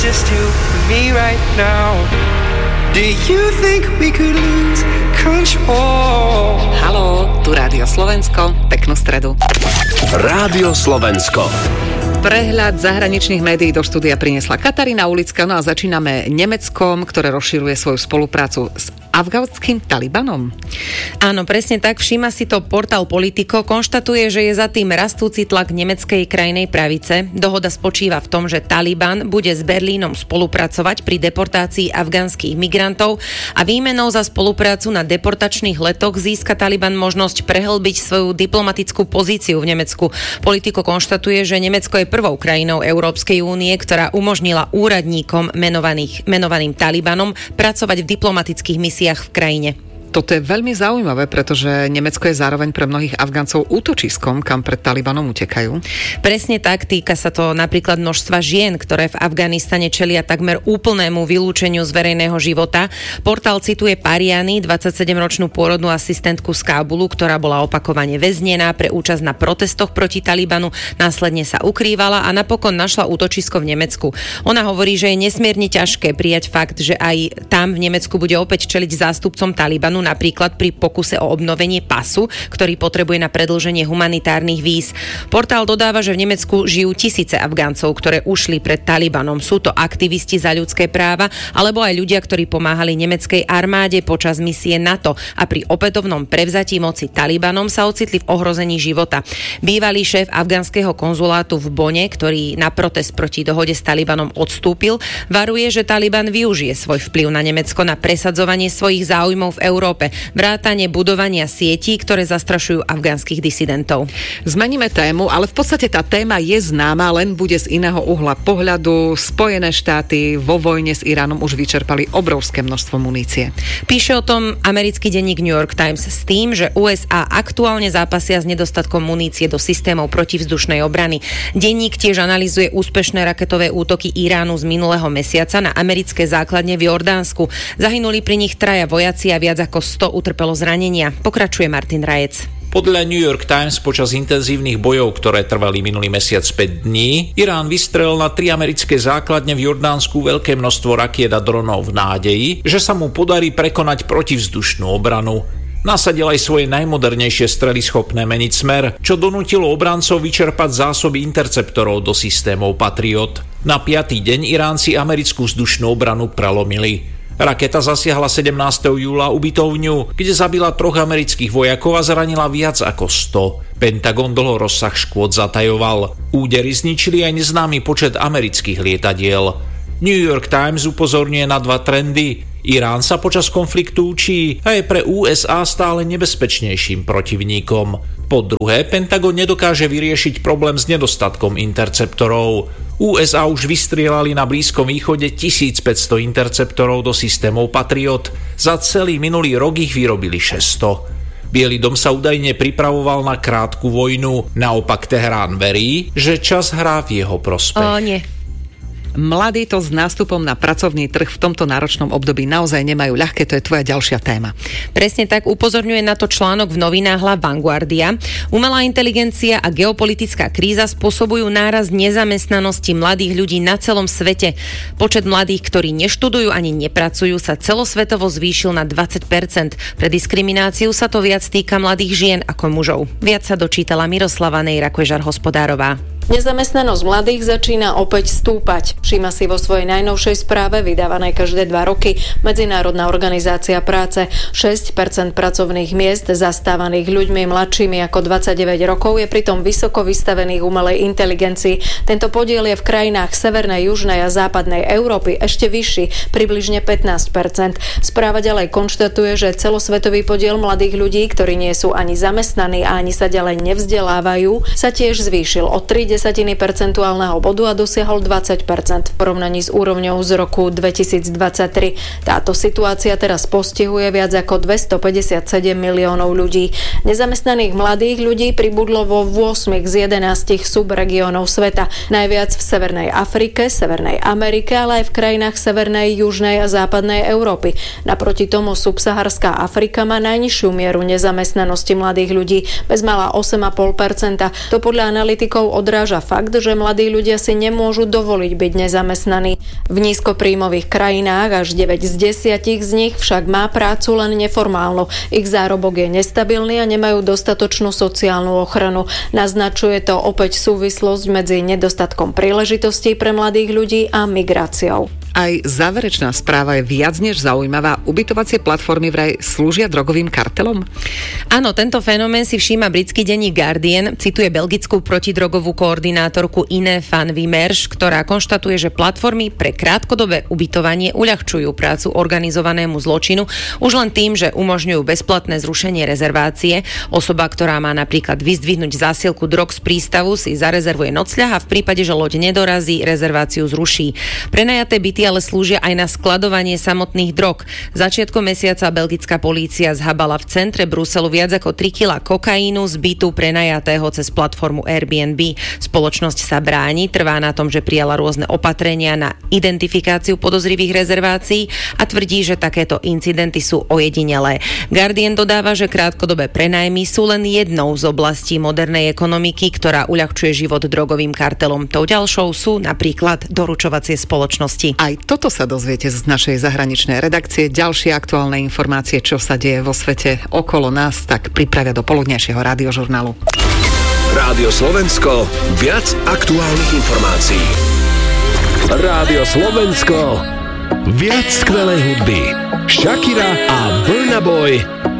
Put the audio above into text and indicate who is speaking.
Speaker 1: just you and me right now. Do you think we could lose control?
Speaker 2: Haló, tu Rádio Slovensko, peknú stredu.
Speaker 3: Rádio Slovensko.
Speaker 2: Prehľad zahraničných médií do štúdia priniesla Katarína Ulická, no a začíname Nemeckom, ktoré rozširuje svoju spoluprácu s afgánskym Talibanom.
Speaker 4: Áno, presne tak, všíma si to portál Politico, konštatuje, že je za tým rastúci tlak nemeckej krajnej pravice. Dohoda spočíva v tom, že Taliban bude s Berlínom spolupracovať pri deportácii afgánskych migrantov a výmenou za spoluprácu na deportačných letoch získa Taliban možnosť prehlbiť svoju diplomatickú pozíciu v Nemecku. Politico konštatuje, že Nemecko je prvou krajinou Európskej únie, ktorá umožnila úradníkom menovaným Talibanom pracovať v diplomatických misiách v krajine.
Speaker 2: Toto je veľmi zaujímavé, pretože Nemecko je zároveň pre mnohých Afgáncov útočiskom, kam pred Talibanom utekajú.
Speaker 4: Presne tak, týka sa to napríklad množstva žien, ktoré v Afganistane čelia takmer úplnému vylúčeniu z verejného života. Portál cituje Pariany, 27-ročnú pôrodnú asistentku z Kábulu, ktorá bola opakovane väznená pre účasť na protestoch proti Talibanu, následne sa ukrývala a napokon našla útočisko v Nemecku. Ona hovorí, že je nesmierne ťažké prijať fakt, že aj tam v Nemecku bude opäť čeliť zástupcom Talibanu, napríklad pri pokuse o obnovenie pasu, ktorý potrebuje na predĺženie humanitárnych víz. Portál dodáva, že v Nemecku žijú tisíce Afgáncov, ktoré ušli pred Talibanom. Sú to aktivisti za ľudské práva, alebo aj ľudia, ktorí pomáhali nemeckej armáde počas misie NATO a pri opätovnom prevzatí moci Talibanom sa ocitli v ohrození života. Bývalý šéf afgánskeho konzulátu v Bonne, ktorý na protest proti dohode s Talibanom odstúpil, varuje, že Taliban využije svoj vplyv na Nemecko na presadzovanie svojich záujmov v Európe, vrátane budovania sietí, ktoré zastrašujú afgánskych disidentov.
Speaker 2: Zmeníme tému, ale v podstate tá téma je známa, len bude z iného uhla pohľadu. Spojené štáty vo vojne s Iránom už vyčerpali obrovské množstvo munície.
Speaker 4: Píše o tom americký denník New York Times s tým, že USA aktuálne zápasia s nedostatkom munície do systémov protivzdušnej obrany. Denník tiež analyzuje úspešné raketové útoky Iránu z minulého mesiaca na americké základne v Jordánsku. Zahynuli pri nich 3 vojaci a viac ako 100 utrpelo zranenia. Pokračuje Martin Rajec.
Speaker 5: Podľa New York Times počas intenzívnych bojov, ktoré trvali minulý mesiac 5 dní, Irán vystrelil na 3 americké základne v Jordánsku veľké množstvo rakiet a dronov v nádeji, že sa mu podarí prekonať protivzdušnú obranu. Nasadil aj svoje najmodernejšie strely schopné meniť smer, čo donútilo obrancov vyčerpať zásoby interceptorov do systémov Patriot. Na 5. deň Iránci americkú vzdušnú obranu prelomili. Raketa zasiahla 17. júla ubytovňu, kde zabila 3 amerických vojakov a zranila viac ako 100. Pentagon dlho rozsah škôd zatajoval. Údery zničili aj neznámy počet amerických lietadiel. New York Times upozorňuje na 2 trendy. Irán sa počas konfliktu učí a je pre USA stále nebezpečnejším protivníkom. Po druhé, Pentagon nedokáže vyriešiť problém s nedostatkom interceptorov. USA už vystrieľali na Blízkom východe 1500 interceptorov do systémov Patriot. Za celý minulý rok ich vyrobili 600. Biely dom sa údajne pripravoval na krátku vojnu. Naopak Teherán verí, že čas hrá v jeho prospech.
Speaker 4: Nie.
Speaker 2: Mladí to s nástupom na pracovný trh v tomto náročnom období naozaj nemajú ľahké, to je tvoja ďalšia téma.
Speaker 4: Presne tak upozorňuje na to článok v novinách La Vanguardia. Umelá inteligencia a geopolitická kríza spôsobujú nárast nezamestnanosti mladých ľudí na celom svete. Počet mladých, ktorí neštudujú ani nepracujú, sa celosvetovo zvýšil na 20%. Pre diskrimináciu sa to viac týka mladých žien ako mužov. Viac sa dočítala Miroslava Nejra-Kvežar-Hospodárová.
Speaker 6: Nezamestnanosť mladých začína opäť stúpať. Všíma si vo svojej najnovšej správe, vydávanej každé 2 roky, Medzinárodná organizácia práce. 6% pracovných miest zastávaných ľuďmi mladšími ako 29 rokov je pritom vysoko vystavených umelej inteligencii. Tento podiel je v krajinách severnej, južnej a západnej Európy ešte vyšší, približne 15%. Správa ďalej konštatuje, že celosvetový podiel mladých ľudí, ktorí nie sú ani zamestnaní a ani sa ďalej nevzdelávajú, sa tiež zvýšil o 0,3 percentuálneho bodu a dosiahol 20% v porovnaní s úrovňou z roku 2023. Táto situácia teraz postihuje viac ako 257 miliónov ľudí. Nezamestnaných mladých ľudí pribudlo vo 8 z 11 subregiónov sveta. Najviac v Severnej Afrike, Severnej Amerike, ale aj v krajinách Severnej, Južnej a Západnej Európy. Naproti tomu subsaharská Afrika má najnižšiu mieru nezamestnanosti mladých ľudí, bezmála 8,5%. To podľa analytikov odráža vyráža fakt, že mladí ľudia si nemôžu dovoliť byť nezamestnaní. V nízkopríjmových krajinách až 9 z 10 z nich však má prácu len neformálnu. Ich zárobok je nestabilný a nemajú dostatočnú sociálnu ochranu. Naznačuje to opäť súvislosť medzi nedostatkom príležitostí pre mladých ľudí a migráciou.
Speaker 2: Aj záverečná správa je viac než zaujímavá. Ubytovacie platformy vraj slúžia drogovým kartelom?
Speaker 4: Áno, tento fenomén si všíma britský denník Guardian, cituje belgickú protidrogovú koordinátorku Ine van Wimersch, ktorá konštatuje, že platformy pre krátkodobé ubytovanie uľahčujú prácu organizovanému zločinu už len tým, že umožňujú bezplatné zrušenie rezervácie. Osoba, ktorá má napríklad vyzdvihnúť zásielku drog z prístavu, si zarezervuje nocľah a v prípade, že loď nedorazí, rezerváciu zruší. Prenajaté byty ale slúžia aj na skladovanie samotných drog. Začiatkom mesiaca belgická polícia zhabala v centre Bruselu viac ako 3 kg kokainu z bytu prenajatého cez platformu Airbnb. Spoločnosť sa bráni, trvá na tom, že prijala rôzne opatrenia na identifikáciu podozrivých rezervácií a tvrdí, že takéto incidenty sú ojedinelé. Guardian dodáva, že krátkodobé prenajmy sú len jednou z oblastí modernej ekonomiky, ktorá uľahčuje život drogovým kartelom. Tou ďalšou sú napríklad doručovacie spoločnosti.
Speaker 2: Aj toto sa dozviete z našej zahraničnej redakcie. Ďalšie aktuálne informácie, čo sa deje vo svete okolo nás, tak pripravia do poludnejšieho rádiožurnálu.
Speaker 3: Rádio Slovensko, viac aktuálnych informácií. Rádio Slovensko, viac skvelej hudby. Shakira a Burna Boy